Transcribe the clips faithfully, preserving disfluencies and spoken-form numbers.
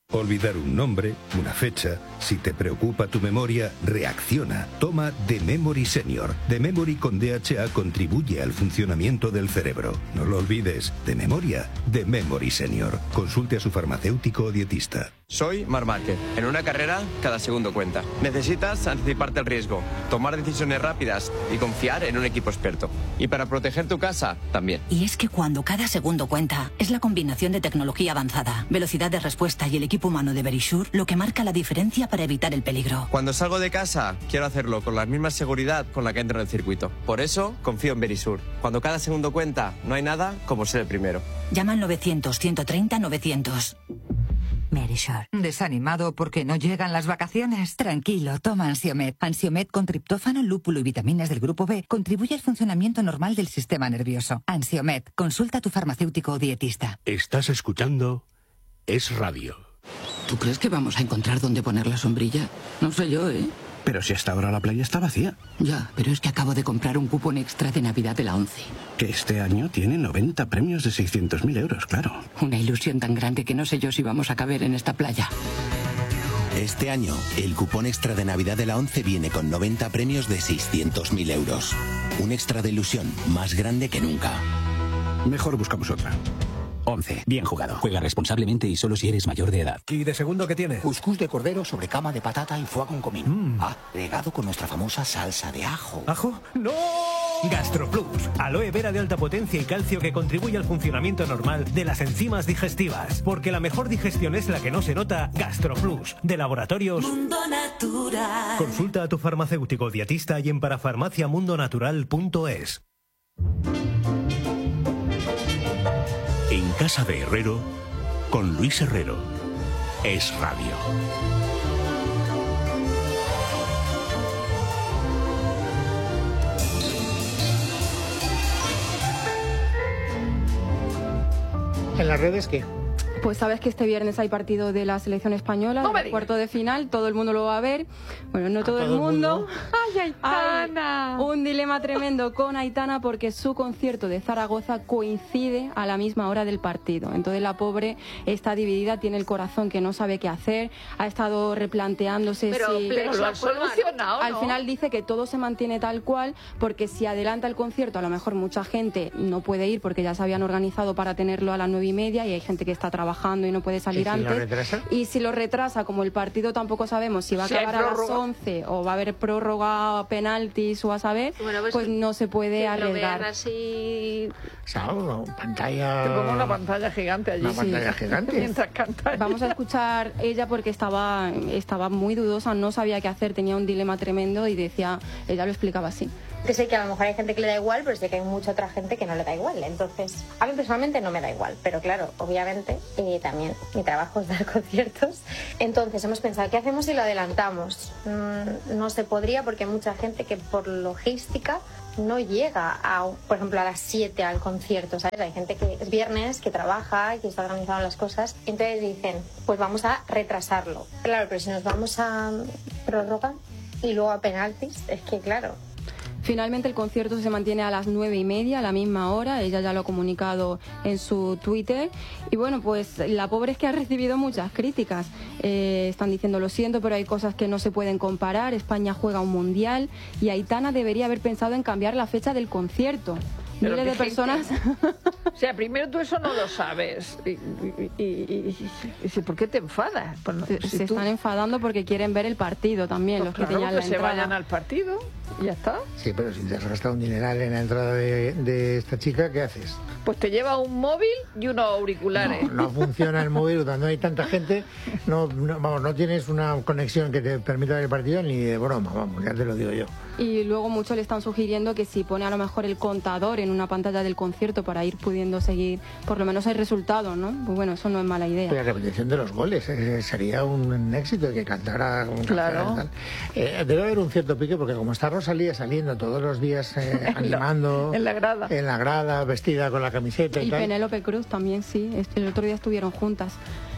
Olvidar un nombre, una fecha. Si te preocupa tu memoria, reacciona. Toma The Memory Senior. The Memory con D H A contribuye al funcionamiento del cerebro. No lo olvides. De memoria, The Memory Senior. Consulte a su farmacéutico o dietista. Soy Marc Márquez. En una carrera, cada segundo cuenta. Necesitas anticiparte al riesgo, tomar decisiones rápidas y confiar en un equipo experto. Y para proteger tu casa, también. Y es que cuando cada segundo cuenta, es la combinación de tecnología avanzada, velocidad de respuesta y el equipo humano de Verisure lo que marca la diferencia para evitar el peligro. Cuando salgo de casa, quiero hacerlo con la misma seguridad con la que entro en el circuito. Por eso, confío en Verisure. Cuando cada segundo cuenta, no hay nada como ser el primero. Llama al novecientos, ciento treinta, novecientos. Verisure. ¿Desanimado porque no llegan las vacaciones? Tranquilo, toma Ansiomed. Ansiomed con triptófano, lúpulo y vitaminas del grupo B contribuye al funcionamiento normal del sistema nervioso. Ansiomed. Consulta a tu farmacéutico o dietista. Estás escuchando Es Radio. ¿Tú crees que vamos a encontrar dónde poner la sombrilla? No sé yo, ¿eh? Pero si hasta ahora la playa está vacía. Ya, pero es que acabo de comprar un cupón extra de Navidad de la ONCE. Que este año tiene noventa premios de seiscientos mil euros, claro. Una ilusión tan grande que no sé yo si vamos a caber en esta playa. Este año, el cupón extra de Navidad de la ONCE viene con noventa premios de seiscientos mil euros. Un extra de ilusión más grande que nunca. Mejor buscamos otra. once. Bien jugado. Juega responsablemente y solo si eres mayor de edad. ¿Y de segundo qué tiene? Cuscús de cordero sobre cama de patata y foie con comino. Mm. Ah, regado con nuestra famosa salsa de ajo. ¿Ajo? ¡No! GastroPlus. Aloe vera de alta potencia y calcio que contribuye al funcionamiento normal de las enzimas digestivas. Porque la mejor digestión es la que no se nota. GastroPlus. De Laboratorios Mundo Natural. Consulta a tu farmacéutico o dietista y en parafarmacia mundo natural punto es. En casa de Herrero, con Luis Herrero. Es Radio. ¿En las redes qué? Pues sabes que este viernes hay partido de la selección española, no el cuarto de final, todo el mundo lo va a ver. Bueno, no todo, todo el mundo. mundo. ¡Ay, Aitana! Hay un dilema tremendo con Aitana porque su concierto de Zaragoza coincide a la misma hora del partido. Entonces la pobre está dividida, tiene el corazón que no sabe qué hacer, ha estado replanteándose pero, si... Pero lo ha solucionado, Al ¿no? final dice que todo se mantiene tal cual porque si adelanta el concierto a lo mejor mucha gente no puede ir porque ya se habían organizado para tenerlo a las nueve y media y hay gente que está trabajando y no puede salir ¿Y si antes. lo retrasa? Y si lo retrasa, como el partido tampoco sabemos si va a si acabar a las once o va a haber prórroga, penaltis o a saber, bueno, pues, pues no se puede arriesgar. Así... No, pantalla... Te pongo una pantalla gigante allí. Una pantalla sí. gigante. Mientras canta. Vamos a escuchar ella porque estaba, estaba muy dudosa, no sabía qué hacer, tenía un dilema tremendo y decía, ella lo explicaba así. Yo sé que a lo mejor hay gente que le da igual, pero sé que hay mucha otra gente que no le da igual. Entonces, a mí personalmente no me da igual, pero claro, obviamente eh, también mi trabajo es dar conciertos. Entonces hemos pensado, ¿qué hacemos si lo adelantamos? Mm, no se podría porque hay mucha gente que por logística no llega, a, por ejemplo, a las siete al concierto, ¿sabes? Hay gente que es viernes, que trabaja, que está organizando las cosas, y entonces dicen, pues vamos a retrasarlo. Claro, pero si nos vamos a prórroga y luego a penaltis, es que claro... Finalmente el concierto se mantiene a las nueve y media, a la misma hora, ella ya lo ha comunicado en su Twitter y bueno, pues la pobre es que ha recibido muchas críticas, eh, están diciendo lo siento pero hay cosas que no se pueden comparar, España juega un mundial y Aitana debería haber pensado en cambiar la fecha del concierto. Pero miles de personas... O sea, primero tú eso no lo sabes. Y, y, y, y, y ¿por qué te enfadas? Pues no, se si se tú... están enfadando porque quieren ver el partido también, pues los claro, que tenían que la se entrada. vayan al partido y ya está. Sí, pero si te has gastado un dineral en la entrada de, de esta chica, ¿qué haces? Pues te lleva un móvil y unos auriculares. No, no funciona el móvil, cuando hay tanta gente, no, no, vamos, no tienes una conexión que te permita ver el partido ni de broma, vamos, ya te lo digo yo. Y luego muchos le están sugiriendo que si pone a lo mejor el contador en una pantalla del concierto para ir pudiendo seguir, por lo menos hay resultado, ¿no? Pues bueno, eso no es mala idea. La repetición de los goles eh, sería un éxito que cantara un claro. Tal. Eh, debe haber un cierto pique porque como está Rosalía saliendo todos los días eh, animando en la grada, en la grada, vestida con la camiseta y, y tal. Penélope Cruz también, sí, el otro día estuvieron juntas.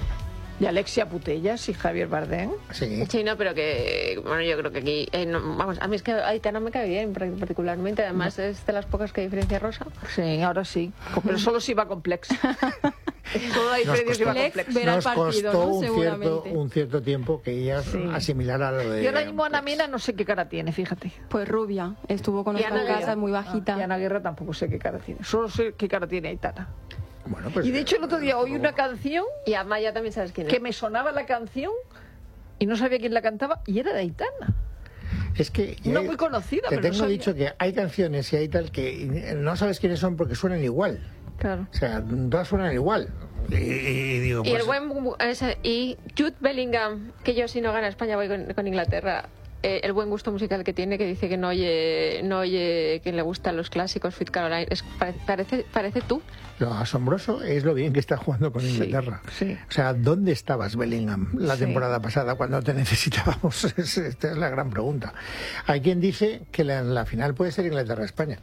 Y Alexia Putellas y Javier Bardem. Sí. Sí, no, pero que, bueno, yo creo que aquí, eh, no, vamos, a mí es que Aitana me cae bien particularmente, además no. es de las pocas que diferencia Rosa. Sí, ahora sí, pero solo si va complex. Toda la diferencia se va a complex. Nos costó ¿no? un, cierto, un cierto tiempo que ella sí. asimilara lo de... Y ahora mismo Ana Mena no sé qué cara tiene, fíjate. Pues rubia, estuvo con nosotros en casa, muy bajita. Ah, y Ana Guerra tampoco sé qué cara tiene, solo sé qué cara tiene Aitana. Bueno, pues, y de hecho el otro día oí una canción... Y Amaya también sabes quién es. Que me sonaba la canción y no sabía quién la cantaba y era de Aitana. Es que no muy conocida, te pero tengo no sabía. dicho que hay canciones y hay tal que no sabes quiénes son porque suenan igual. Claro. O sea, todas suenan igual. Y, y, digo, y pues, el buen ese, y Jude Bellingham, que yo si no gana España voy con, con Inglaterra. Eh, el buen gusto musical que tiene, que dice que no oye, no oye que le gustan los clásicos, Sweet Caroline, es, parece, parece tú. Lo asombroso es lo bien que está jugando con Inglaterra. Sí, sí. O sea, ¿dónde estabas, Bellingham, la sí. temporada pasada cuando te necesitábamos? Esta es la gran pregunta. Hay quien dice que la, la final puede ser Inglaterra-España.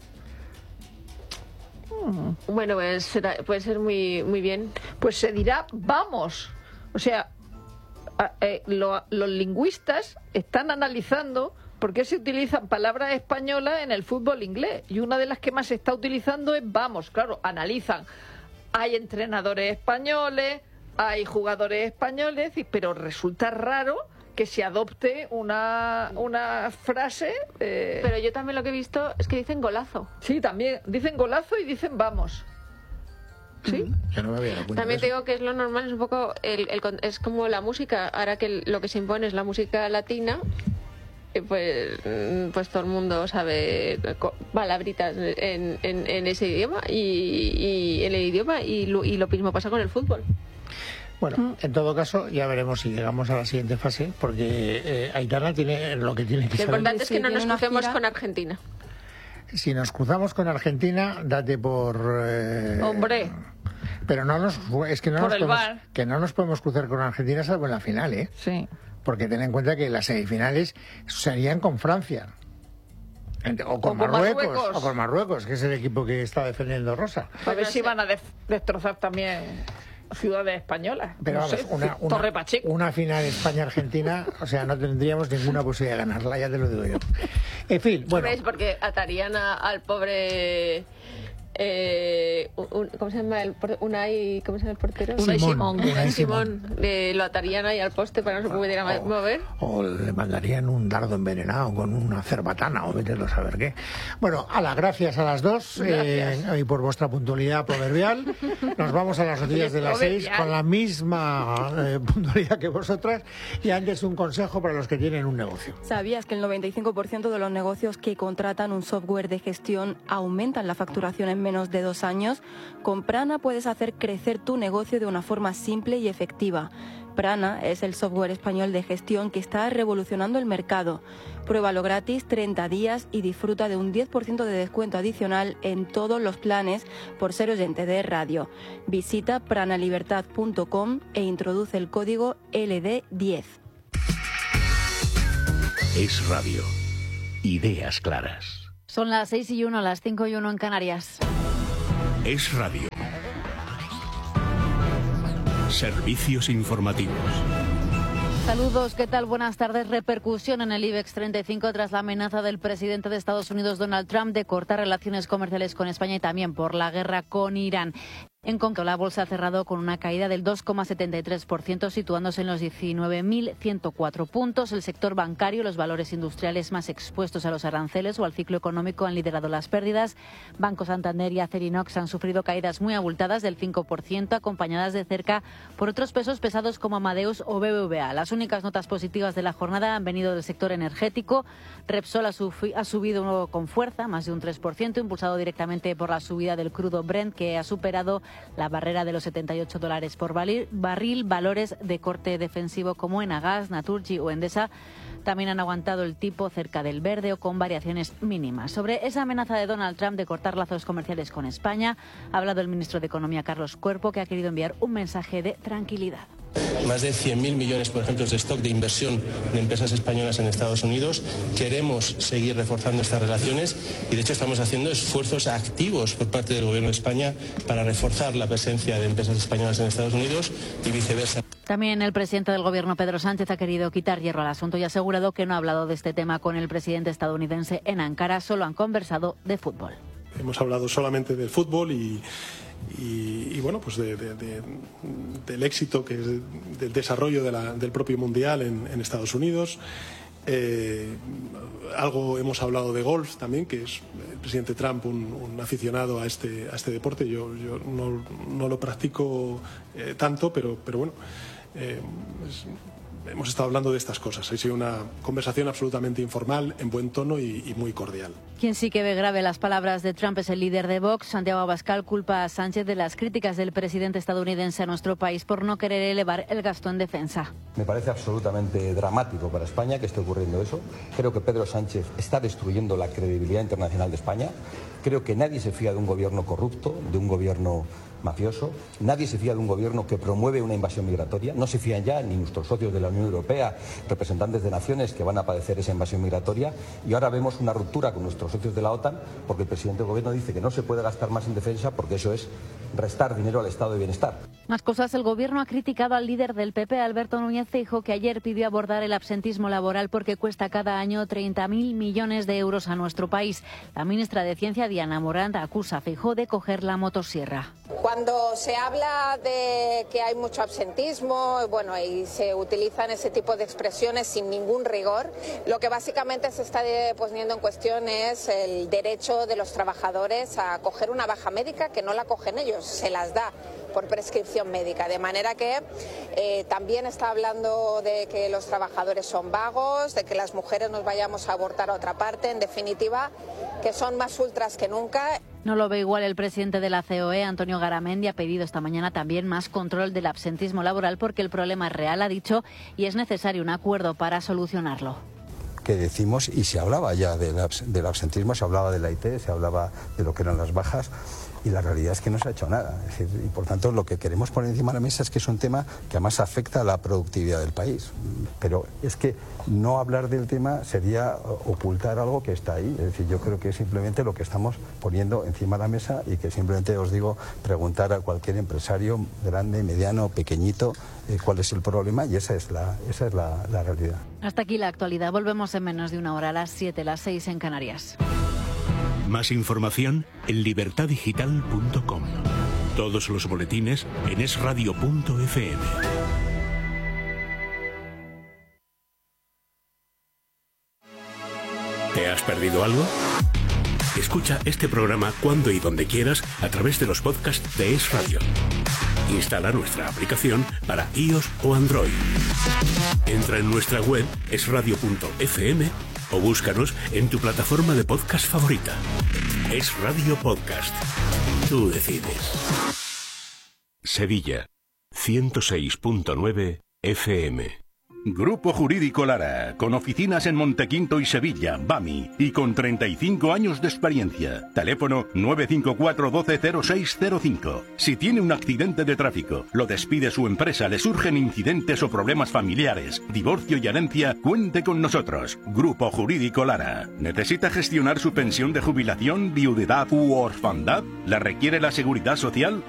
Hmm. Bueno, pues será, puede ser muy, muy bien. Pues se dirá, vamos. O sea... Eh, lo, los lingüistas están analizando por qué se utilizan palabras españolas en el fútbol inglés y una de las que más se está utilizando es vamos. Claro, analizan, hay entrenadores españoles, hay jugadores españoles, pero resulta raro que se adopte una, una frase eh... pero yo también lo que he visto es que dicen golazo. Sí, también dicen golazo y dicen vamos. ¿Sí? Yo no me había dado cuenta. También te digo que es lo normal, es un poco el, el, es como la música, ahora que el, lo que se impone es la música latina, pues pues todo el mundo sabe palabritas en, en, en ese idioma y, y en el idioma y lo, y lo mismo pasa con el fútbol. Bueno, en todo caso, ya veremos si llegamos a la siguiente fase, porque eh, Aitana tiene lo que tiene que saber. Lo importante es que no nos crucemos gira... con Argentina. Si nos cruzamos con Argentina, date por... Eh, Hombre. Pero no nos... Es que no por nos, el podemos, bar. que no nos podemos cruzar con Argentina salvo en la final, ¿eh? Sí. Porque ten en cuenta que las semifinales serían con Francia. O con, o con Marruecos, Marruecos. O con Marruecos, que es el equipo que está defendiendo Rosa. A ver si van a de destrozar también... ciudades españolas. Pero no vamos, sé, una, una, Torre Pacheco. Una final España-Argentina, o sea, no tendríamos ninguna posibilidad de ganarla, ya te lo digo yo. En fin, bueno. ¿Ves? Porque atarían a, al pobre... Eh, un, ¿Cómo se llama el Unai? ¿Cómo se llama el portero? Unai Simón. Unai Simón. Eh, lo atarían ahí al poste para que no se pudiera o, mover. O le mandarían un dardo envenenado con una cerbatana o meterlo a saber qué. Bueno, a las gracias a las dos eh, y por vuestra puntualidad proverbial. Nos vamos a las noticias de las seis con la misma eh, puntualidad que vosotras. Y antes un consejo para los que tienen un negocio. ¿Sabías que el noventa y cinco por ciento de los negocios que contratan un software de gestión aumentan la facturación en menos de dos años? Con Prana puedes hacer crecer tu negocio de una forma simple y efectiva. Prana es el software español de gestión que está revolucionando el mercado. Pruébalo gratis treinta días y disfruta de un diez por ciento de descuento adicional en todos los planes por ser oyente de radio. Visita pranalibertad punto com e introduce el código L D diez. Es radio. Ideas claras. Son las seis y uno, las cinco y uno en Canarias. Es radio. Servicios informativos. Saludos, ¿qué tal? Buenas tardes. Repercusión en el IBEX treinta y cinco tras la amenaza del presidente de Estados Unidos, Donald Trump, de cortar relaciones comerciales con España y también por la guerra con Irán. En concreto, la bolsa ha cerrado con una caída del dos coma setenta y tres por ciento, situándose en los diecinueve mil ciento cuatro puntos. El sector bancario, los valores industriales más expuestos a los aranceles o al ciclo económico han liderado las pérdidas. Banco Santander y Acerinox han sufrido caídas muy abultadas del cinco por ciento, acompañadas de cerca por otros pesos pesados como Amadeus o B B V A. Las únicas notas positivas de la jornada han venido del sector energético. Repsol ha, ha subido con fuerza, más de un tres por ciento, impulsado directamente por la subida del crudo Brent, que ha superado la barrera de los setenta y ocho dólares por barril. Valores de corte defensivo como Enagas, Naturgy o Endesa también han aguantado el tipo cerca del verde o con variaciones mínimas. Sobre esa amenaza de Donald Trump de cortar lazos comerciales con España, ha hablado el ministro de Economía, Carlos Cuerpo, que ha querido enviar un mensaje de tranquilidad. Más de cien mil millones, por ejemplo, de stock de inversión de empresas españolas en Estados Unidos. Queremos seguir reforzando estas relaciones y, de hecho, estamos haciendo esfuerzos activos por parte del Gobierno de España para reforzar la presencia de empresas españolas en Estados Unidos y viceversa. También el presidente del Gobierno, Pedro Sánchez, ha querido quitar hierro al asunto y ha asegurado que no ha hablado de este tema con el presidente estadounidense en Ankara, solo han conversado de fútbol. Hemos hablado solamente del fútbol y... y, y bueno, pues de, de, de, del éxito, que es del desarrollo de la, del propio Mundial en, en Estados Unidos. Eh, algo hemos hablado de golf también, que es el presidente Trump un, un aficionado a este, a este deporte. Yo, yo no, no lo practico eh, tanto, pero, pero bueno, eh, es, hemos estado hablando de estas cosas. Ha sido una conversación absolutamente informal, en buen tono y, y muy cordial. Quien sí que ve grave las palabras de Trump es el líder de Vox. Santiago Abascal culpa a Sánchez de las críticas del presidente estadounidense a nuestro país por no querer elevar el gasto en defensa. Me parece absolutamente dramático para España que esté ocurriendo eso. Creo que Pedro Sánchez está destruyendo la credibilidad internacional de España. Creo que nadie se fía de un gobierno corrupto, de un gobierno mafioso. Nadie se fía de un gobierno que promueve una invasión migratoria. No se fían ya ni nuestros socios de la Unión Europea, representantes de naciones que van a padecer esa invasión migratoria. Y ahora vemos una ruptura con nuestros socios de la OTAN porque el presidente del gobierno dice que no se puede gastar más en defensa porque eso es restar dinero al estado de bienestar. Más cosas. El gobierno ha criticado al líder del P P, Alberto Núñez Feijóo, que ayer pidió abordar el absentismo laboral porque cuesta cada año treinta mil millones de euros a nuestro país. La ministra de Ciencia, Diana Morant, acusa a Feijóo de coger la motosierra. Cuando se habla de que hay mucho absentismo, bueno, y se utilizan ese tipo de expresiones sin ningún rigor, lo que básicamente se está poniendo en cuestión es el derecho de los trabajadores a coger una baja médica que no la cogen ellos, se las da por prescripción médica, de manera que eh, también está hablando de que los trabajadores son vagos, de que las mujeres nos vayamos a abortar a otra parte, en definitiva, que son más ultras que nunca. No lo ve igual el presidente de la C O E, Antonio Garamendi, ha pedido esta mañana también más control del absentismo laboral porque el problema es real, ha dicho, y es necesario un acuerdo para solucionarlo. Que decimos, y se hablaba ya del, abs del absentismo, se hablaba de la I T, se hablaba de lo que eran las bajas, y la realidad es que no se ha hecho nada. Es decir, y por tanto lo que queremos poner encima de la mesa es que es un tema que además afecta a la productividad del país. Pero es que no hablar del tema sería ocultar algo que está ahí. Es decir, yo creo que es simplemente lo que estamos poniendo encima de la mesa y que simplemente os digo, preguntar a cualquier empresario, grande, mediano, pequeñito, eh, cuál es el problema, y esa es la, esa es la, la realidad. Hasta aquí la actualidad. Volvemos en menos de una hora, a las siete, las seis en Canarias. Más información en libertad digital punto com. Todos los boletines en es radio punto efe eme. ¿Te has perdido algo? Escucha este programa cuando y donde quieras a través de los podcasts de Es Radio. Instala nuestra aplicación para iOS o Android. Entra en nuestra web es radio punto efe eme o búscanos en tu plataforma de podcast favorita. Es Radio Podcast. Tú decides. Sevilla, ciento seis punto nueve efe eme. Grupo Jurídico Lara, con oficinas en Montequinto y Sevilla, Bami, y con treinta y cinco años de experiencia. Teléfono nueve cinco cuatro uno dos cero seis cero cinco. Si tiene un accidente de tráfico, lo despide su empresa, le surgen incidentes o problemas familiares, divorcio y herencia, cuente con nosotros. Grupo Jurídico Lara. ¿Necesita gestionar su pensión de jubilación, viudedad u orfandad? ¿La requiere la Seguridad Social?